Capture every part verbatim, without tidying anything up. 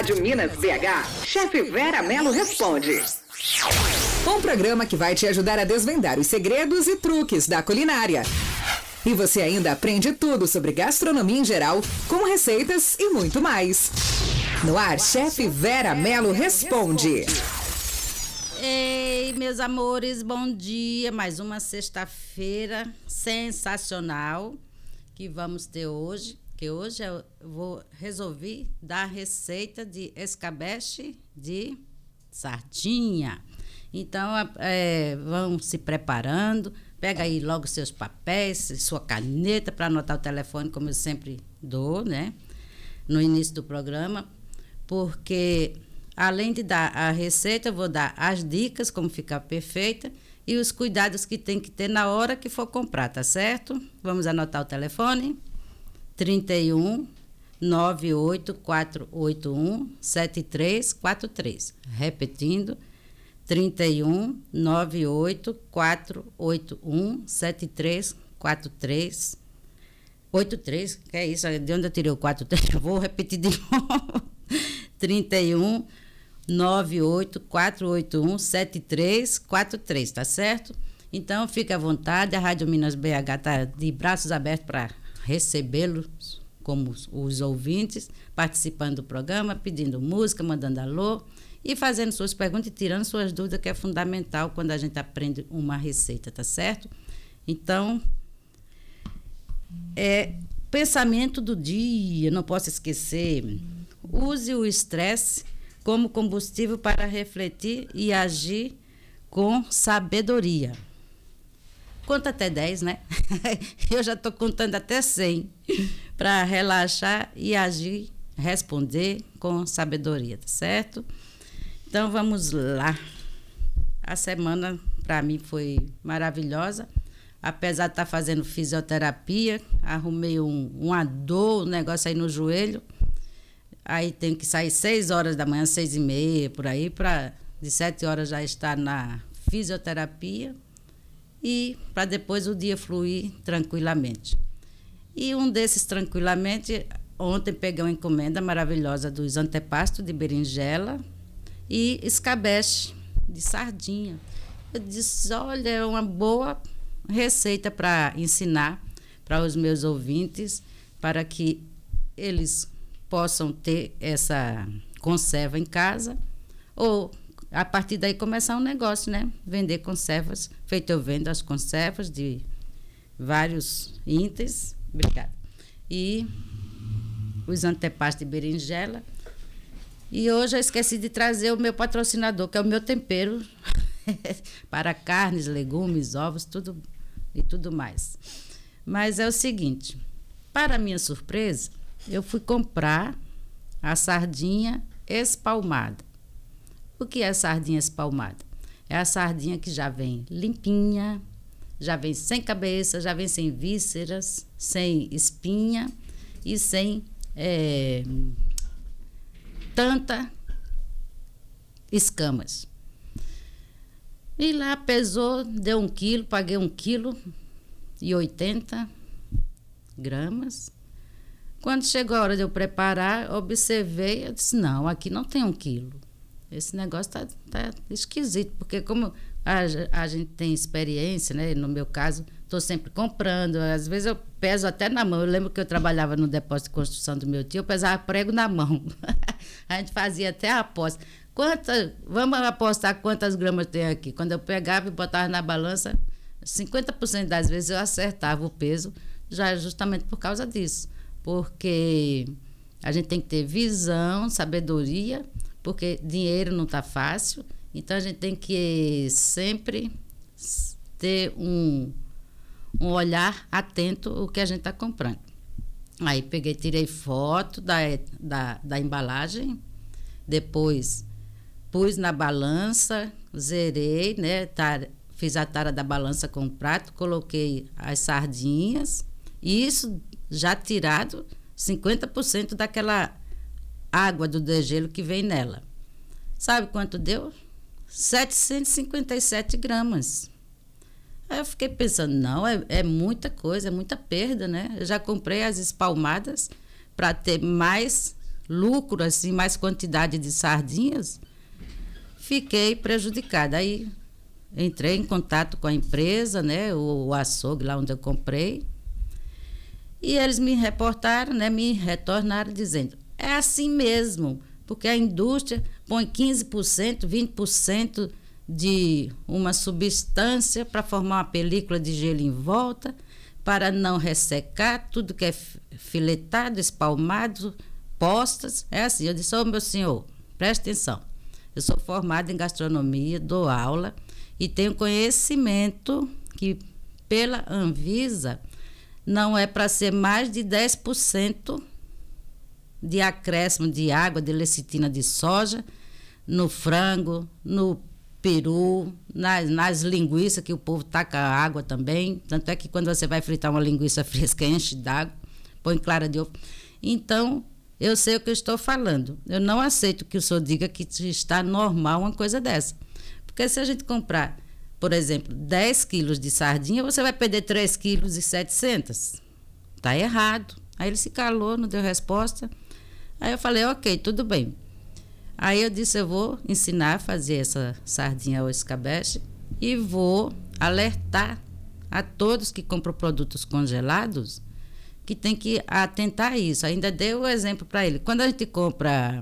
Rádio Minas B H, chefe Vera Mello responde. Um programa que vai te ajudar a desvendar os segredos e truques da culinária. E você ainda aprende tudo sobre gastronomia em geral, com receitas e muito mais. No ar, chefe Vera Mello responde. Ei, meus amores, bom dia. Mais uma sexta-feira sensacional que vamos ter hoje. Que hoje eu vou resolver dar a receita de escabeche de sardinha. Então, é, vão se preparando. Pega aí logo seus papéis, sua caneta para anotar o telefone, como eu sempre dou, né? No início do programa. Porque, além de dar a receita, eu vou dar as dicas, como ficar perfeita, e os cuidados que tem que ter na hora que for comprar, tá certo? Vamos anotar o telefone. trinta e um, nove oito quatro oito um, sete três quatro três. Repetindo, trinta e um, nove oito quatro oito um, sete três quatro três. oito três, que é isso? De onde eu tirei o quatro três? Vou repetir de novo. trinta e um, nove oito quatro oito um, sete três quatro três, tá certo? Então, fique à vontade, a Rádio Minas B H está de braços abertos para recebê-los como os, os ouvintes, participando do programa, pedindo música, mandando alô e fazendo suas perguntas e tirando suas dúvidas, que é fundamental quando a gente aprende uma receita, tá certo? Então, é pensamento do dia, não posso esquecer. Use o estresse como combustível para refletir e agir com sabedoria. Conta até dez, né? Eu já estou contando até cem para relaxar e agir, responder com sabedoria, tá certo? Então, vamos lá. A semana, para mim, foi maravilhosa. Apesar de estar fazendo fisioterapia, arrumei um, uma dor, um negócio aí no joelho. Aí tenho que sair seis horas da manhã, seis e meia, por aí, para de sete horas já estar na fisioterapia. E para depois o dia fluir tranquilamente. E um desses tranquilamente, ontem peguei uma encomenda maravilhosa dos antepastos de berinjela e escabeche de sardinha. Eu disse, olha, é uma boa receita para ensinar para os meus ouvintes, para que eles possam ter essa conserva em casa, ou a partir daí começar um negócio, né? Vender conservas. Feito eu vendo as conservas de vários itens. Obrigada. E os antepastos de berinjela. E hoje eu esqueci de trazer o meu patrocinador, que é o meu tempero para carnes, legumes, ovos, tudo e tudo mais. Mas é o seguinte, para minha surpresa, eu fui comprar a sardinha espalmada. O que é sardinha espalmada? É a sardinha que já vem limpinha, já vem sem cabeça, já vem sem vísceras, sem espinha e sem é, tanta escamas. E lá pesou, deu um quilo, paguei um quilo e oitenta gramas. Quando chegou a hora de eu preparar, observei, eu disse, não, aqui não tem um quilo. Esse negócio tá, tá esquisito, porque como a, a gente tem experiência, né? No meu caso, estou sempre comprando, às vezes eu peso até na mão. Eu lembro que eu trabalhava no depósito de construção do meu tio, eu pesava prego na mão. A gente fazia até a aposta. Quanta, vamos apostar quantas gramas tem aqui. Quando eu pegava e botava na balança, cinquenta por cento das vezes eu acertava o peso, já justamente por causa disso. Porque a gente tem que ter visão, sabedoria, porque dinheiro não está fácil, então a gente tem que sempre ter um, um olhar atento ao que a gente está comprando. Aí peguei, tirei foto da, da, da embalagem, depois pus na balança, zerei, né? Tar, fiz a tara da balança com o prato, coloquei as sardinhas, e isso já tirado cinquenta por cento daquela água do degelo que vem nela. Sabe quanto deu? setecentos e cinquenta e sete gramas. Aí eu fiquei pensando, não, é, é muita coisa, é muita perda, né? Eu já comprei as espalmadas para ter mais lucro, assim, mais quantidade de sardinhas, fiquei prejudicada. Aí entrei em contato com a empresa, né, o, o açougue lá onde eu comprei, e eles me reportaram, né, me retornaram dizendo, é assim mesmo, porque a indústria põe quinze por cento, vinte por cento de uma substância para formar uma película de gelo em volta, para não ressecar, tudo que é filetado, espalmado, postas, é assim. Eu disse, ô meu senhor, preste atenção, eu sou formada em gastronomia, dou aula e tenho conhecimento que pela Anvisa não é para ser mais de dez por cento de acréscimo de água, de lecitina de soja, no frango, no peru, nas, nas linguiças, que o povo taca água também. Tanto é que quando você vai fritar uma linguiça fresca, enche d'água, põe clara de ovo. Então, eu sei o que eu estou falando. Eu não aceito que o senhor diga que está normal uma coisa dessa. Porque se a gente comprar, por exemplo, dez quilos de sardinha, você vai perder três quilos e setecentos. Está errado. Aí ele se calou, não deu resposta. Aí eu falei, ok, tudo bem. Aí eu disse, eu vou ensinar a fazer essa sardinha ao escabeche e vou alertar a todos que compram produtos congelados que tem que atentar a isso. Ainda dei o exemplo para ele. Quando a gente compra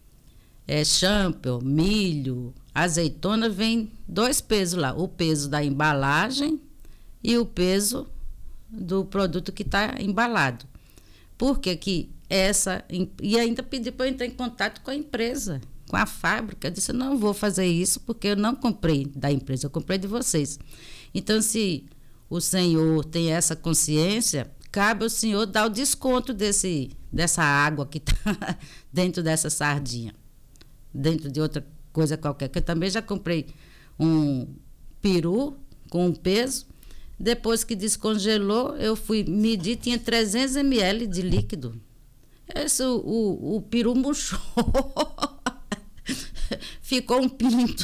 é, champion, milho, azeitona, vem dois pesos lá. O peso da embalagem e o peso do produto que está embalado. Por que que essa... E ainda pedi para eu entrar em contato com a empresa, com a fábrica. Eu disse, eu não vou fazer isso porque eu não comprei da empresa, eu comprei de vocês. Então, se o senhor tem essa consciência, cabe ao senhor dar o desconto desse, dessa água que está dentro dessa sardinha, dentro de outra coisa qualquer. Que eu também já comprei um peru com um peso. Depois que descongelou, eu fui medir, tinha trezentos mililitros de líquido. Esse, o, o, o peru murchou. Ficou um pinto.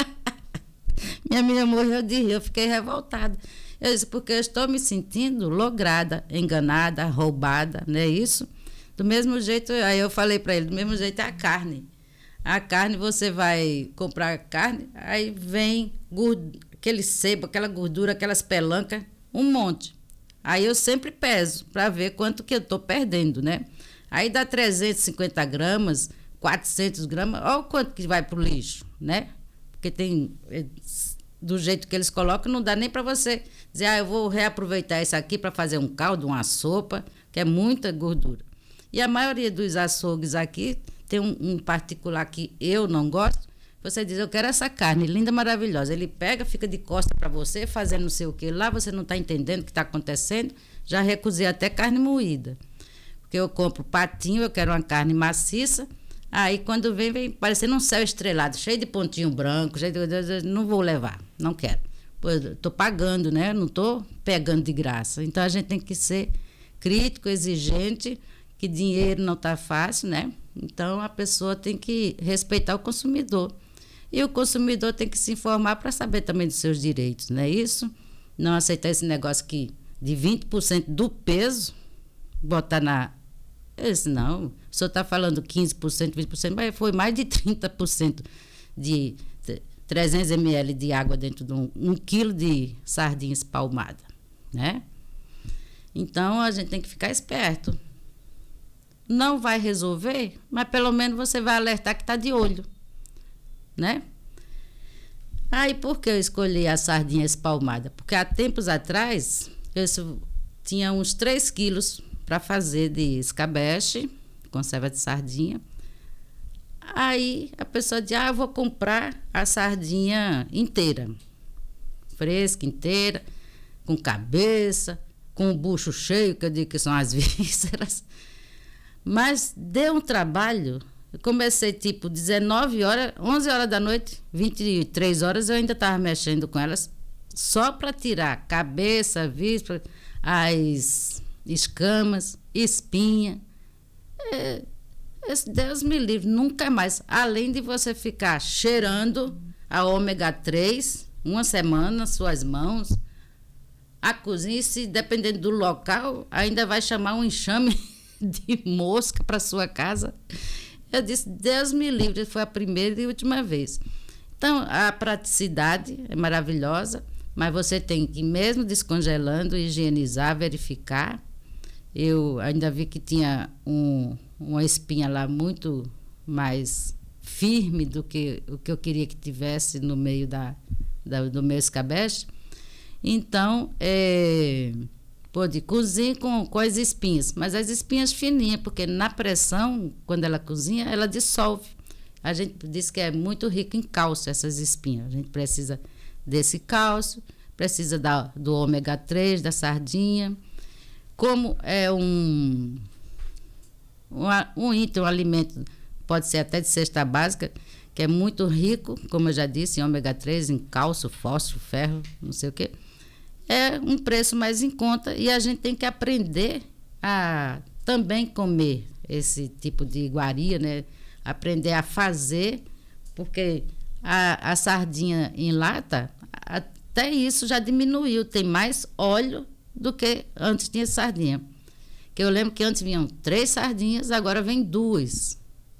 Minha menina morreu de rir, eu fiquei revoltada. Eu disse, porque eu estou me sentindo lograda, enganada, roubada, não é isso? Do mesmo jeito, aí eu falei para ele, do mesmo jeito é a carne. A carne, você vai comprar carne, aí vem gordo, aquele sebo, aquela gordura, aquelas pelancas, um monte. Aí eu sempre peso para ver quanto que eu estou perdendo, né? Aí dá trezentos e cinquenta gramas, quatrocentos gramas, olha o quanto que vai para o lixo, né? Porque tem, do jeito que eles colocam, não dá nem para você dizer, ah, eu vou reaproveitar isso aqui para fazer um caldo, uma sopa, que é muita gordura. E a maioria dos açougues aqui, tem um, um particular que eu não gosto, você diz, eu quero essa carne linda, maravilhosa. Ele pega, fica de costa para você, fazendo não sei o que lá, você não está entendendo o que está acontecendo. Já recusei até carne moída. Porque eu compro patinho, eu quero uma carne maciça. Aí quando vem, vem parecendo um céu estrelado, cheio de pontinho branco, cheio de... não vou levar, não quero. Estou pagando, né? Não estou pegando de graça. Então a gente tem que ser crítico, exigente, que dinheiro não está fácil, né? Então a pessoa tem que respeitar o consumidor. E o consumidor tem que se informar para saber também dos seus direitos, não é isso? Não aceitar esse negócio que de vinte por cento do peso, botar na... Eu disse, não, o senhor está falando quinze por cento, vinte por cento, mas foi mais de trinta por cento de trezentos mililitros de água dentro de um, um quilo de sardinha espalmada, né? Então, a gente tem que ficar esperto. Não vai resolver, mas pelo menos você vai alertar que está de olho, né? Aí, por que eu escolhi a sardinha espalmada? Porque há tempos atrás, eu tinha uns três quilos para fazer de escabeche, conserva de sardinha. Aí a pessoa diz, ah, eu vou comprar a sardinha inteira, fresca, inteira, com cabeça, com o bucho cheio, que eu digo que são as vísceras. Mas deu um trabalho. Eu comecei tipo dezenove horas, onze horas da noite, vinte e três horas, eu ainda estava mexendo com elas, só para tirar cabeça, víscera, as escamas, espinha. É, Deus me livre, nunca mais. Além de você ficar cheirando a ômega três uma semana, suas mãos, a cozinha, se dependendo do local, ainda vai chamar um enxame de mosca para sua casa. Eu disse, Deus me livre, foi a primeira e última vez. Então, a praticidade é maravilhosa, mas você tem que, mesmo descongelando, higienizar, verificar. Eu ainda vi que tinha um, uma espinha lá muito mais firme do que o que eu queria que tivesse no meio da, da, do meu escabeche. Então, é, pode cozinhar com, com as espinhas, mas as espinhas fininhas, porque na pressão, quando ela cozinha, ela dissolve. A gente diz que é muito rico em cálcio essas espinhas. A gente precisa desse cálcio, precisa da, do ômega três, da sardinha. Como é um, um, um item, um alimento, pode ser até de cesta básica, que é muito rico, como eu já disse, em ômega três, em cálcio, fósforo, ferro, não sei o quê. É um preço mais em conta e a gente tem que aprender a também comer esse tipo de iguaria, né? Aprender a fazer, porque a, a sardinha em lata, até isso já diminuiu, tem mais óleo do que antes tinha sardinha. Que eu lembro que antes vinham três sardinhas, agora vem duas.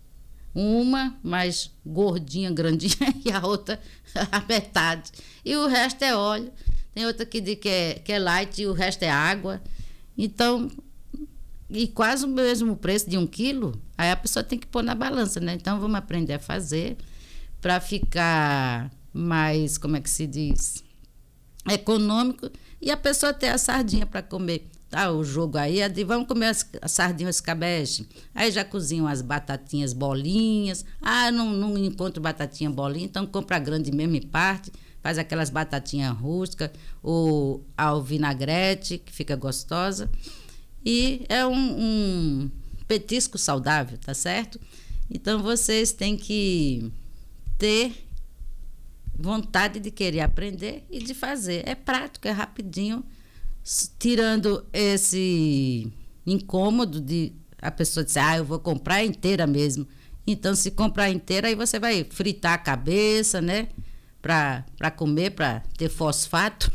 Uma mais gordinha, grandinha, e a outra a metade. E o resto é óleo. Tem outra que diz que é, que é light e o resto é água. Então, e quase o mesmo preço de um quilo, aí a pessoa tem que pôr na balança, né? Então, vamos aprender a fazer para ficar mais, como é que se diz, econômico, e a pessoa ter a sardinha para comer. Tá, o jogo aí é de vamos comer as, as sardinhas escabeche. Aí já cozinham as batatinhas bolinhas. Ah, não, não encontro batatinha bolinha, então compra a grande mesmo em parte. Faz aquelas batatinhas rústicas, ou ao vinagrete, que fica gostosa. E é um, um petisco saudável, tá certo? Então, vocês têm que ter vontade de querer aprender e de fazer. É prático, é rapidinho, tirando esse incômodo de a pessoa dizer, ah, eu vou comprar inteira mesmo. Então, se comprar inteira, aí você vai fritar a cabeça, né? Para comer, para ter fosfato,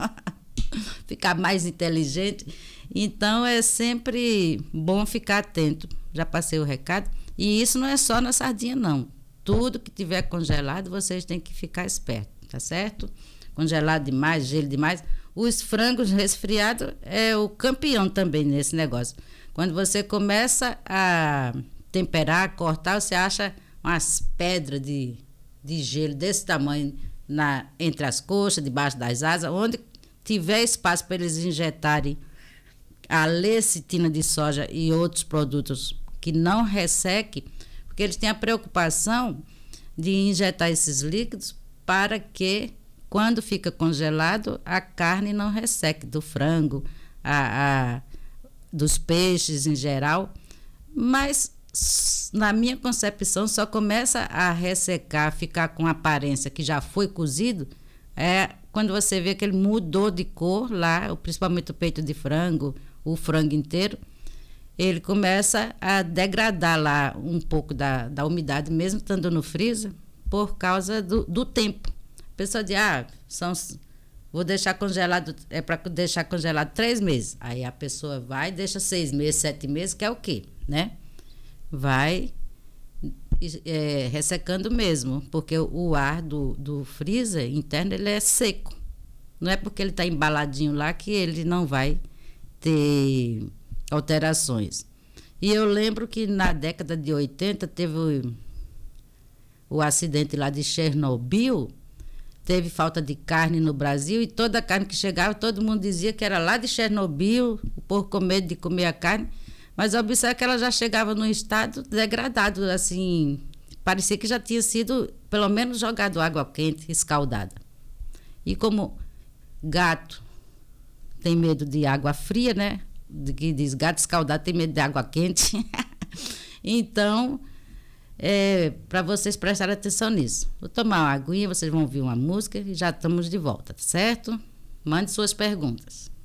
ficar mais inteligente. Então, é sempre bom ficar atento. Já passei o recado. E isso não é só na sardinha, não. Tudo que tiver congelado, vocês têm que ficar espertos, tá certo? Congelado demais, gelo demais. Os frangos resfriados é o campeão também nesse negócio. Quando você começa a temperar, cortar, você acha umas pedras de... de gelo desse tamanho na, entre as coxas, debaixo das asas, onde tiver espaço para eles injetarem a lecitina de soja e outros produtos que não ressequem, porque eles têm a preocupação de injetar esses líquidos para que, quando fica congelado, a carne não resseque, do frango, a, a, dos peixes em geral, mas na minha concepção, só começa a ressecar, ficar com aparência que já foi cozido, é quando você vê que ele mudou de cor lá, principalmente o peito de frango, o frango inteiro, ele começa a degradar lá um pouco da, da umidade, mesmo estando no freezer, por causa do, do tempo. A pessoa diz, ah, são, vou deixar congelado, é para deixar congelado três meses. Aí a pessoa vai, deixa seis meses, sete meses, que é o quê, né? Vai é, ressecando mesmo, porque o ar do, do freezer interno ele é seco. Não é porque ele está embaladinho lá que ele não vai ter alterações. E eu lembro que na década de oitenta teve o, o acidente lá de Chernobyl, teve falta de carne no Brasil e toda a carne que chegava, todo mundo dizia que era lá de Chernobyl, o povo com medo de comer a carne. Mas observe que ela já chegava num estado degradado, assim, parecia que já tinha sido, pelo menos, jogado água quente, escaldada. E como gato tem medo de água fria, né? De que diz gato escaldado tem medo de água quente. Então, é, para vocês prestarem atenção nisso. Vou tomar uma aguinha, vocês vão ouvir uma música e já estamos de volta, certo? Mande suas perguntas.